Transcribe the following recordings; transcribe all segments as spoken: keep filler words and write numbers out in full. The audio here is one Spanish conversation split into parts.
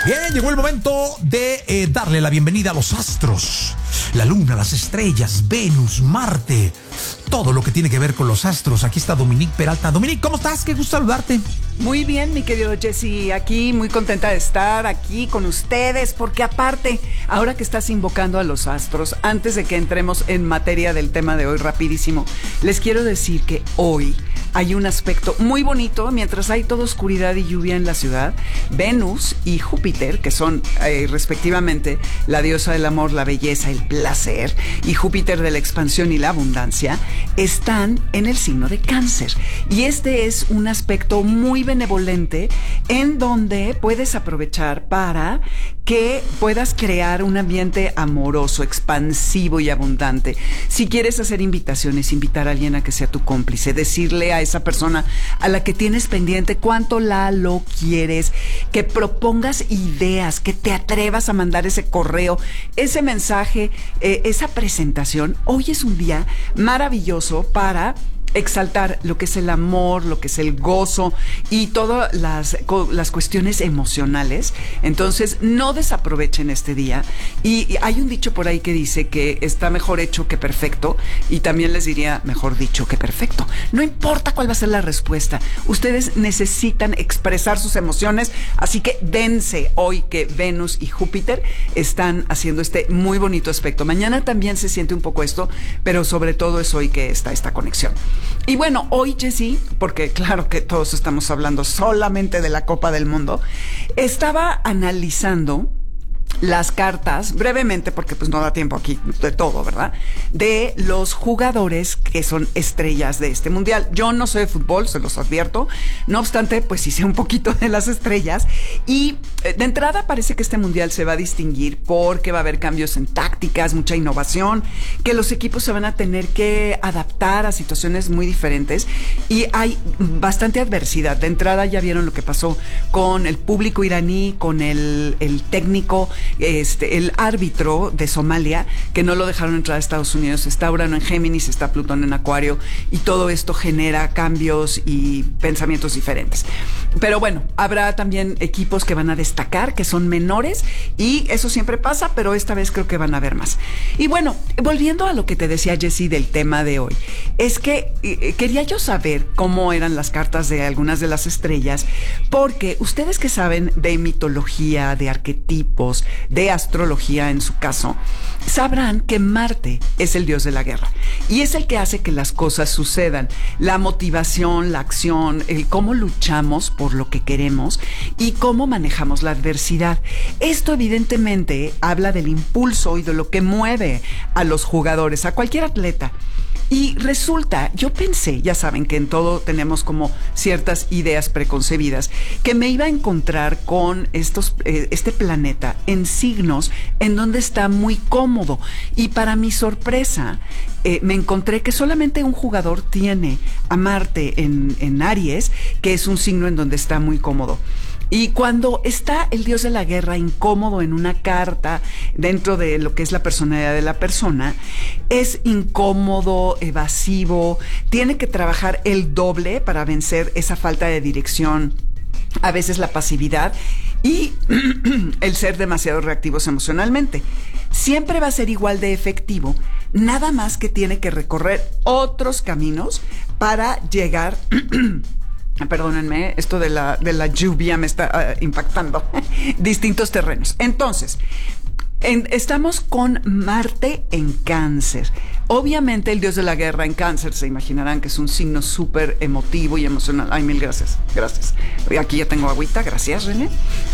Bien, llegó el momento de eh, darle la bienvenida a los astros. La luna, las estrellas, Venus, Marte, todo lo que tiene que ver con los astros. Aquí está Dominique Peralta. Dominique, ¿cómo estás? Qué gusto saludarte. Muy bien, mi querido Jesse, aquí muy contenta de estar aquí con ustedes, porque aparte, ahora que estás invocando a los astros, antes de que entremos en materia del tema de hoy rapidísimo, les quiero decir que hoy hay un aspecto muy bonito, mientras hay toda oscuridad y lluvia en la ciudad. Venus y Júpiter, que son eh, respectivamente la diosa del amor, la belleza, el placer, y Júpiter de la expansión y la abundancia, están en el signo de Cáncer. Y este es un aspecto muy benevolente en donde puedes aprovechar para que puedas crear un ambiente amoroso, expansivo y abundante. Si quieres hacer invitaciones, invitar a alguien a que sea tu cómplice, decirle a esa persona a la que tienes pendiente cuánto la lo quieres, que propongas ideas, que te atrevas a mandar ese correo, ese mensaje, eh, esa presentación. Hoy es un día maravilloso para exaltar lo que es el amor, lo que es el gozo y todas las, las cuestiones emocionales. Entonces, no desaprovechen este día. Y, y hay un dicho por ahí que dice que está mejor hecho que perfecto, y también les diría mejor dicho que perfecto. No importa cuál va a ser la respuesta, ustedes necesitan expresar sus emociones, así que dense hoy que Venus y Júpiter están haciendo este muy bonito aspecto. Mañana también se siente un poco esto, pero sobre todo es hoy que está esta conexión. Y bueno, hoy, Jessy, porque claro que todos estamos hablando solamente de la Copa del Mundo, estaba analizando las cartas, brevemente, porque pues no da tiempo aquí de todo, ¿verdad? De los jugadores que son estrellas de este mundial. Yo no sé de fútbol, se los advierto. No obstante, pues sí sé un poquito de las estrellas. Y de entrada parece que este mundial se va a distinguir porque va a haber cambios en tácticas, mucha innovación, que los equipos se van a tener que adaptar a situaciones muy diferentes. Y hay bastante adversidad. De entrada ya vieron lo que pasó con el público iraní, con el, el técnico, Este, el árbitro de Somalia, que no lo dejaron entrar a Estados Unidos. Está Urano en Géminis, está Plutón en Acuario, y todo esto genera cambios y pensamientos diferentes. Pero bueno, habrá también equipos que van a destacar, que son menores, y eso siempre pasa, pero esta vez creo que van a haber más. Y bueno, volviendo a lo que te decía Jessy del tema de hoy, es que eh, quería yo saber cómo eran las cartas de algunas de las estrellas, porque ustedes que saben de mitología, de arquetipos, de astrología en su caso, sabrán que Marte es el dios de la guerra y es el que hace que las cosas sucedan. La motivación, la acción, el cómo luchamos por lo que queremos y cómo manejamos la adversidad. Esto evidentemente habla del impulso y de lo que mueve a los jugadores, a cualquier atleta. Y resulta, yo pensé, ya saben que en todo tenemos como ciertas ideas preconcebidas, que me iba a encontrar con estos, eh, este planeta en signos en donde está muy cómodo. Y para mi sorpresa, eh, me encontré que solamente un jugador tiene a Marte en, en Aries, que es un signo en donde está muy cómodo. Y cuando está el dios de la guerra incómodo en una carta dentro de lo que es la personalidad de la persona, es incómodo, evasivo, tiene que trabajar el doble para vencer esa falta de dirección, a veces la pasividad y el ser demasiado reactivos emocionalmente. Siempre va a ser igual de efectivo, nada más que tiene que recorrer otros caminos para llegar... Perdónenme, esto de la, de la lluvia me está uh, impactando. Distintos terrenos. Entonces, en, estamos con Marte en Cáncer. Obviamente el dios de la guerra en Cáncer, se imaginarán que es un signo súper emotivo y emocional. Ay, mil gracias, gracias. Aquí ya tengo agüita, gracias, René.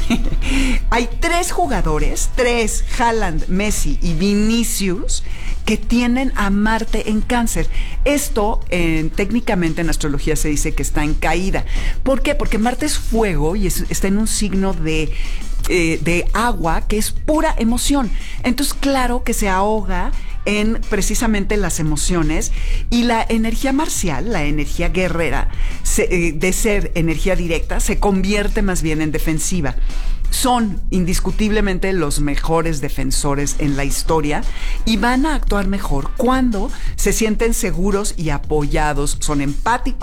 Hay tres jugadores, tres, Haaland, Messi y Vinicius, que tienen a Marte en Cáncer. Esto, eh, técnicamente en astrología se dice que está en caída. ¿Por qué? Porque Marte es fuego y es, está en un signo de, eh, de agua, que es pura emoción. Entonces, claro que se ahoga en precisamente las emociones, y la energía marcial, la energía guerrera, se, eh, de ser energía directa, se convierte más bien en defensiva. Son indiscutiblemente los mejores defensores en la historia y van a actuar mejor cuando se sienten seguros y apoyados, son empáticos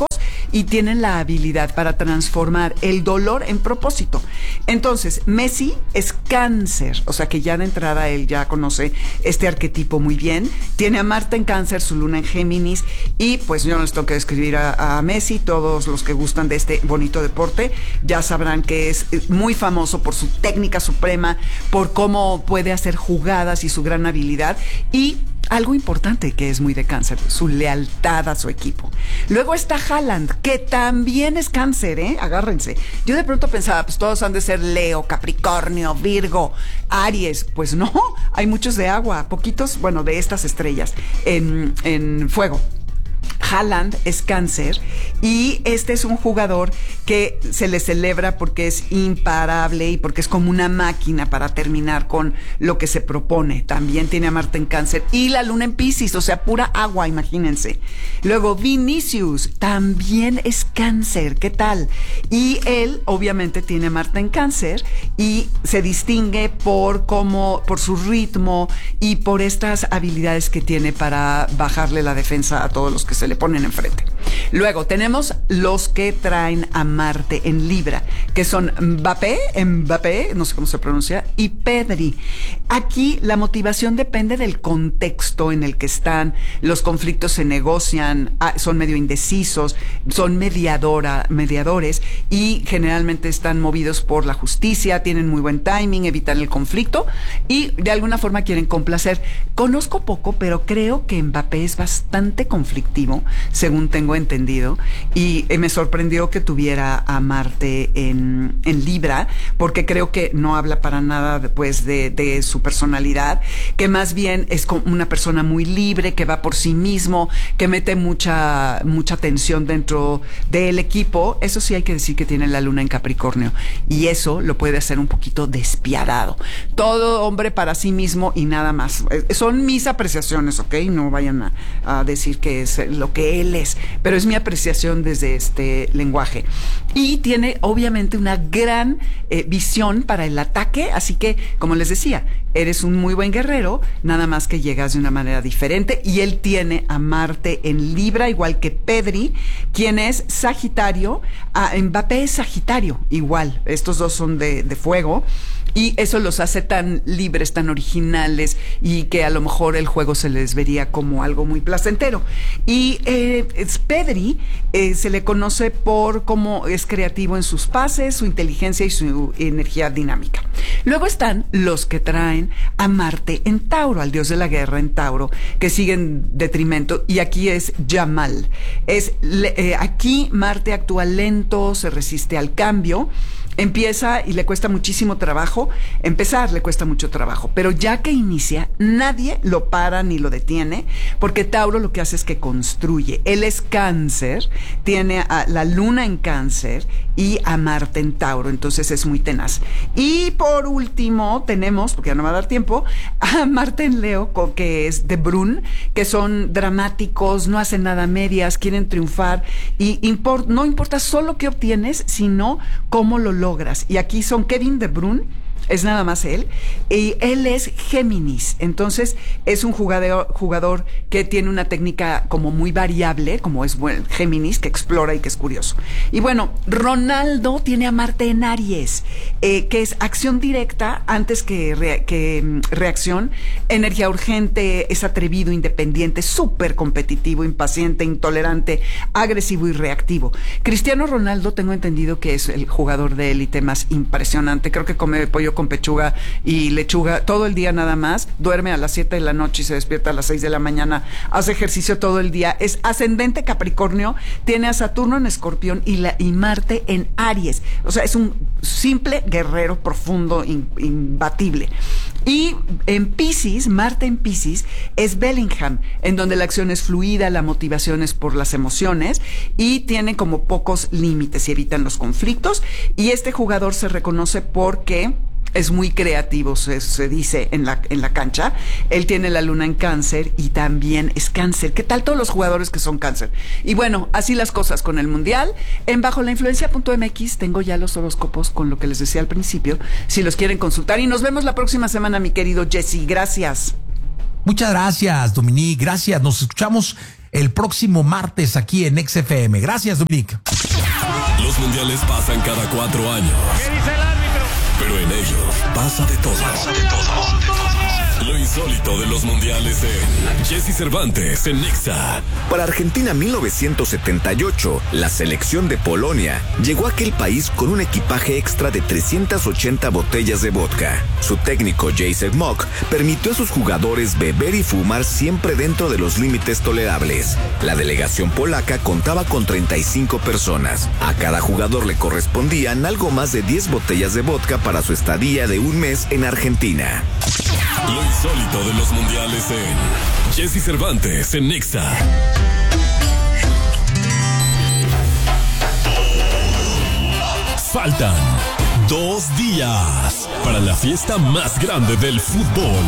y tienen la habilidad para transformar el dolor en propósito. Entonces, Messi es Cáncer, o sea que ya de entrada él ya conoce este arquetipo muy bien. Tiene a Marte en Cáncer, su luna en Géminis, y pues yo no les tengo que describir a, a Messi. Todos los que gustan de este bonito deporte ya sabrán que es muy famoso por su técnica suprema, por cómo puede hacer jugadas y su gran habilidad, y algo importante que es muy de Cáncer, su lealtad a su equipo. Luego está Haaland, que también es Cáncer, ¿eh? Agárrense. Yo de pronto pensaba, pues todos han de ser Leo, Capricornio, Virgo, Aries. Pues no, hay muchos de agua, poquitos, bueno, de estas estrellas en, en fuego. Haaland es Cáncer y este es un jugador que se le celebra porque es imparable y porque es como una máquina para terminar con lo que se propone. También tiene a Marte en Cáncer y la luna en Piscis, o sea, pura agua, imagínense. Luego Vinicius también es Cáncer, ¿qué tal? Y él obviamente tiene a Marte en Cáncer y se distingue por cómo, por su ritmo y por estas habilidades que tiene para bajarle la defensa a todos los que se le ponen enfrente. Luego tenemos los que traen a Marte en Libra, que son Mbappé, Mbappé, no sé cómo se pronuncia, y Pedri. Aquí la motivación depende del contexto en el que están. Los conflictos se negocian, son medio indecisos, son mediadora, mediadores y generalmente están movidos por la justicia, tienen muy buen timing, evitan el conflicto y de alguna forma quieren complacer. Conozco poco, pero creo que Mbappé es bastante conflictivo, según tengo entendido, y eh, me sorprendió que tuviera a Marte en, en Libra, porque creo que no habla para nada pues, de, de su personalidad, que más bien es como una persona muy libre, que va por sí mismo, que mete mucha, mucha tensión dentro del equipo. Eso sí hay que decir que tiene la luna en Capricornio, y eso lo puede hacer un poquito despiadado. Todo hombre para sí mismo y nada más. Eh, son mis apreciaciones, ¿ok? No vayan a, a decir que es lo que él es, pero es mi apreciación desde este lenguaje. Y tiene obviamente una gran eh, visión para el ataque, así que, como les decía, eres un muy buen guerrero, nada más que llegas de una manera diferente, y él tiene a Marte en Libra, igual que Pedri, quien es Sagitario. A Mbappé es Sagitario, igual, estos dos son de, de fuego, y eso los hace tan libres, tan originales, y que a lo mejor el juego se les vería como algo muy placentero. Y eh, Pedri eh, se le conoce por cómo es creativo en sus pases, su inteligencia y su energía dinámica. Luego están los que traen a Marte en Tauro, al dios de la guerra en Tauro, que sigue en detrimento, y aquí es Yamal. Es, eh, aquí Marte actúa lento, se resiste al cambio. Empieza y le cuesta muchísimo trabajo. Empezar le cuesta mucho trabajo, pero ya que inicia, nadie lo para ni lo detiene, porque Tauro lo que hace es que construye. Él es Cáncer, tiene a la luna en Cáncer y a Marte en Tauro, entonces es muy tenaz. Y por último tenemos, porque ya no va a dar tiempo, a Marte en Leo, que es de Bruyne, que son dramáticos, no hacen nada a medias, quieren triunfar, y import, no importa solo qué obtienes, sino cómo lo logras. Y aquí son Kevin De Bruyne, es nada más él, y él es Géminis, entonces es un jugador, jugador que tiene una técnica como muy variable, como es bueno, Géminis, que explora y que es curioso. Y bueno, Ronaldo tiene a Marte en Aries, eh, que es acción directa antes que, re, que reacción, energía urgente, es atrevido, independiente, súper competitivo, impaciente, intolerante, agresivo y reactivo. Cristiano Ronaldo, tengo entendido que es el jugador de élite más impresionante, creo que come pollo con pechuga y lechuga todo el día nada más, duerme a las siete de la noche y se despierta a las seis de la mañana, hace ejercicio todo el día, es ascendente Capricornio, tiene a Saturno en Escorpión y, la, y Marte en Aries, o sea, es un simple guerrero profundo, in, imbatible. Y en Piscis, Marte en Piscis, es Bellingham, en donde la acción es fluida, la motivación es por las emociones y tiene como pocos límites y evitan los conflictos. Y este jugador se reconoce porque es muy creativo, se, se dice en la, en la cancha. Él tiene la luna en Cáncer y también es Cáncer. ¿Qué tal todos los jugadores que son Cáncer? Y bueno, así las cosas con el Mundial. En bajo la influencia punto m x tengo ya los horóscopos con lo que les decía al principio, si los quieren consultar. Y nos vemos la próxima semana, mi querido Jesse. Gracias. Muchas gracias, Dominique. Gracias. Nos escuchamos el próximo martes aquí en X F M. Gracias, Dominic. Los mundiales pasan cada cuatro años. ¿Qué dice el árbitro? Pero en ellos pasa de todo. Pasa de todo. Lo insólito de los mundiales en Jesse Cervantes en Nexa. Para Argentina mil novecientos setenta y ocho, la selección de Polonia llegó a aquel país con un equipaje extra de trescientas ochenta botellas de vodka. Su técnico Jacek Mock permitió a sus jugadores beber y fumar siempre dentro de los límites tolerables. La delegación polaca contaba con treinta y cinco personas. A cada jugador le correspondían algo más de diez botellas de vodka para su estadía de un mes en Argentina. Lo insólito de los mundiales en Jesse Cervantes en Nexa. Faltan dos días para la fiesta más grande del fútbol.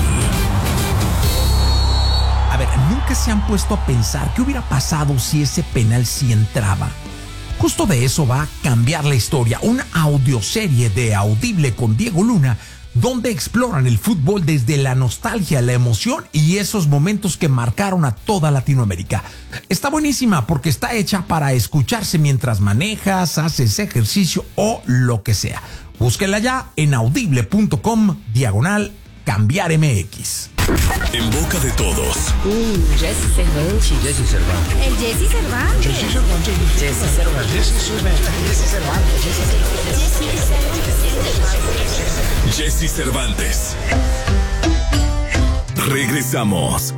A ver, ¿nunca se han puesto a pensar qué hubiera pasado si ese penal sí entraba? Justo de eso va a cambiar la historia. Una audioserie de Audible con Diego Luna, donde exploran el fútbol desde la nostalgia, la emoción y esos momentos que marcaron a toda Latinoamérica. Está buenísima porque está hecha para escucharse mientras manejas, haces ejercicio o lo que sea. Búsquenla ya en audible.com diagonal cambiar M X. En boca de todos. Uh, Jesse Cervantes. Jesse Cervantes. El Jesse Cervantes. Jesse Cervantes. Jesse Cervantes. Jesse Cervantes. Jesse Cervantes. Jesse Cervantes. Regresamos.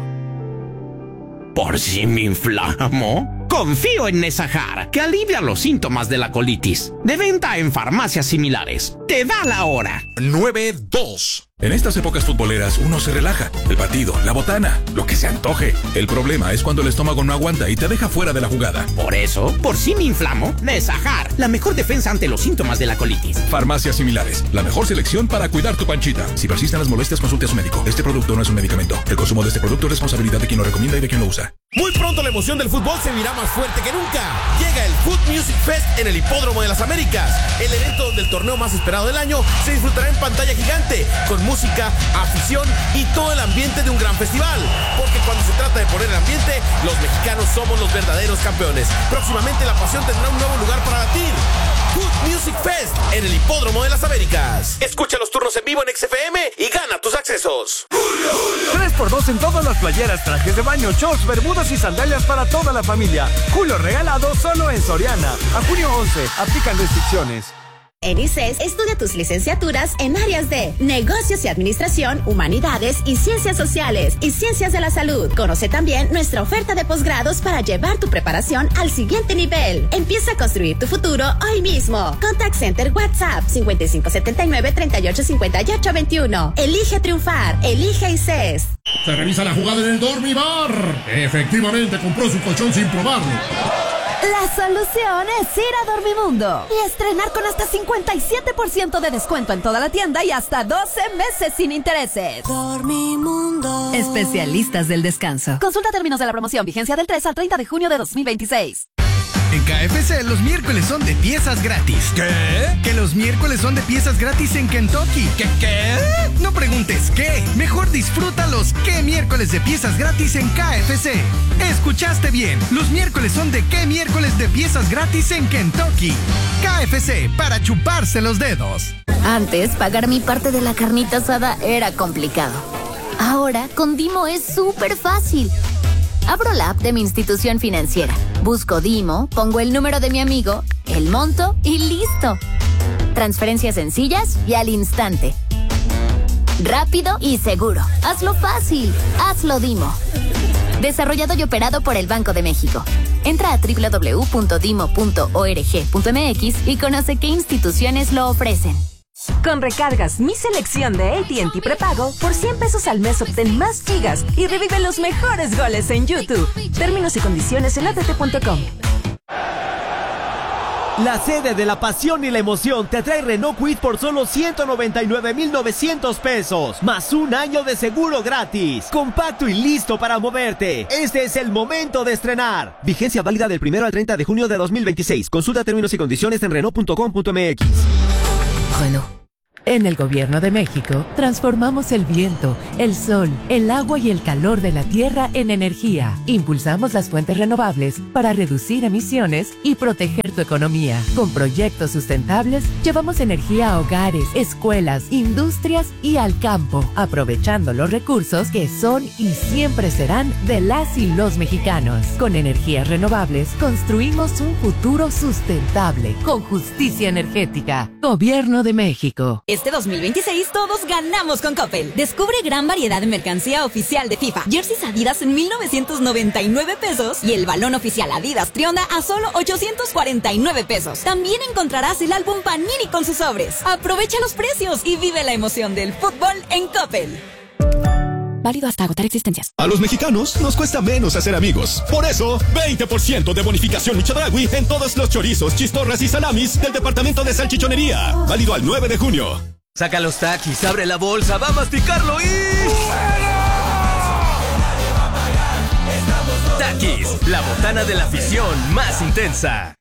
¿Por si me inflamo? Confío en Nesajar, que alivia los síntomas de la colitis. De venta en farmacias similares. Te da la hora. nueve dos. En estas épocas futboleras uno se relaja. El partido, la botana, lo que se antoje. El problema es cuando el estómago no aguanta y te deja fuera de la jugada. Por eso, por si me inflamo, Nesajar, la mejor defensa ante los síntomas de la colitis. Farmacias similares, la mejor selección para cuidar tu panchita. Si persisten las molestias, consulte a su médico. Este producto no es un medicamento. El consumo de este producto es responsabilidad de quien lo recomienda y de quien lo usa. Muy pronto la emoción del fútbol se vivirá más fuerte que nunca. Llega el Food Music Fest en el Hipódromo de las Américas, el evento donde el torneo más esperado del año se disfrutará en pantalla gigante, con música, afición y todo el ambiente de un gran festival. Porque cuando se trata de poner el ambiente, los mexicanos somos los verdaderos campeones. Próximamente la pasión tendrá un nuevo lugar para latir. Food Music Fest en el Hipódromo de las Américas. Escucha los turnos en vivo en X F M y gana tus accesos. tres por dos en todas las playeras, trajes de baño, shorts, bermudas y sandalias para toda la familia. Julio regalado solo en Soriana. A junio once, aplican restricciones. En I C E S, estudia tus licenciaturas en áreas de Negocios y Administración, Humanidades y Ciencias Sociales y Ciencias de la Salud. Conoce también nuestra oferta de posgrados para llevar tu preparación al siguiente nivel. Empieza a construir tu futuro hoy mismo. Contact Center WhatsApp cincuenta y cinco setenta y nueve, treinta y ocho, cincuenta y ocho veintiuno. Elige triunfar. Elige I C E S. Se revisa la jugada en el Dormibar. Efectivamente, compró su colchón sin probarlo. La solución es ir a Dormimundo y estrenar con hasta cincuenta y siete por ciento de descuento en toda la tienda y hasta doce meses sin intereses. Dormimundo. Especialistas del descanso. Consulta términos de la promoción. Vigencia del tres al treinta de junio de dos mil veintiséis. En K F C los miércoles son de piezas gratis. ¿Qué? Que los miércoles son de piezas gratis en Kentucky. ¿Qué qué? No preguntes qué. Mejor disfruta los qué miércoles de piezas gratis en K F C. Escuchaste bien. Los miércoles son de qué miércoles de piezas gratis en Kentucky. K F C, para chuparse los dedos. Antes, pagar mi parte de la carnita asada era complicado. Ahora, con Dimo es súper fácil. Abro la app de mi institución financiera, busco Dimo, pongo el número de mi amigo, el monto y listo. Transferencias sencillas y al instante. Rápido y seguro. Hazlo fácil. Hazlo Dimo. Desarrollado y operado por el Banco de México. Entra a doble u doble u doble u punto dimo punto org punto m x y conoce qué instituciones lo ofrecen. Con recargas Mi Selección de A T and T Prepago, por cien pesos al mes obtén más gigas y revive los mejores goles en YouTube. Términos y condiciones en a t t punto com. La sede de la pasión y la emoción te trae Renault Kwid por solo ciento noventa y nueve mil novecientos pesos, más un año de seguro gratis. Compacto y listo para moverte. Este es el momento de estrenar. Vigencia válida del primero al treinta de junio de dos mil veintiséis. Consulta términos y condiciones en renault punto com punto m x. Renault. En el Gobierno de México, transformamos el viento, el sol, el agua y el calor de la tierra en energía. Impulsamos las fuentes renovables para reducir emisiones y proteger tu economía. Con proyectos sustentables, llevamos energía a hogares, escuelas, industrias y al campo, aprovechando los recursos que son y siempre serán de las y los mexicanos. Con energías renovables, construimos un futuro sustentable, con justicia energética. Gobierno de México. Este dos mil veintiséis todos ganamos con Coppel. Descubre gran variedad de mercancía oficial de FIFA. Jerseys Adidas en mil novecientos noventa y nueve pesos y el balón oficial Adidas Trionda a solo ochocientos cuarenta y nueve pesos. También encontrarás el álbum Panini con sus sobres. Aprovecha los precios y vive la emoción del fútbol en Coppel. Válido hasta agotar existencias. A los mexicanos nos cuesta menos hacer amigos. Por eso, veinte por ciento de bonificación Michodragui en todos los chorizos, chistorras y salamis del departamento de salchichonería. Válido al nueve de junio. Saca los taquis, abre la bolsa, va a masticarlo y... Taquis, la botana de la afición más intensa.